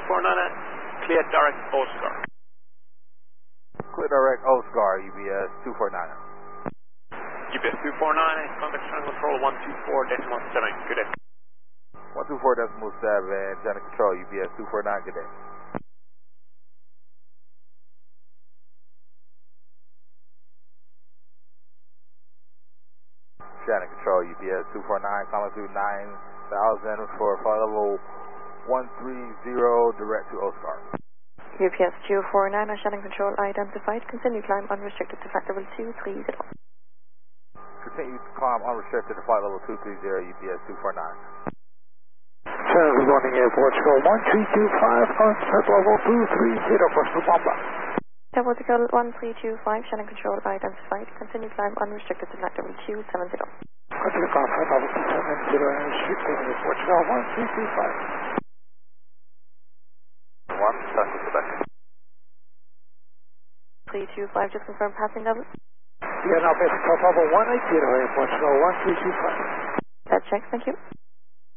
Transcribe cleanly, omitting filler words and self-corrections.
249, clear direct Oscar. Clear direct Oscar, UBS 249. UBS 249, contact channel control 124.7, good day. 124.7, channel control, UBS 249, good day. Channel control, UBS 249, coming through 9,000 for flight level 130, direct to Oscar. UPS 249, channel control identified, continue climb unrestricted to flight level 230. Continue to climb unrestricted to flight level 230, UPS 249. Channel good morning, Air Portugal 1325, on flight level 230, Bristol Bomba. Air Portugal 1325, channel control identified, continue climb unrestricted to flight level 270. Continue climb flight level 270, unrestricted, Air Portugal 1325. 1, Tango Quebec. 325, just confirm passing level. Yeah, now basic top level 180, Air Portugal 1325. That checks, thank you.